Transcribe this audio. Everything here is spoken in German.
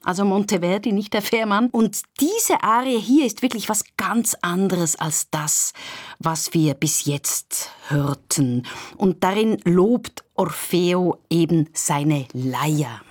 also Monteverdi, nicht der Fährmann. Und diese Arie hier ist wirklich was ganz anderes als das, was wir bis jetzt hörten. Und darin lobt Orfeo eben seine Leier.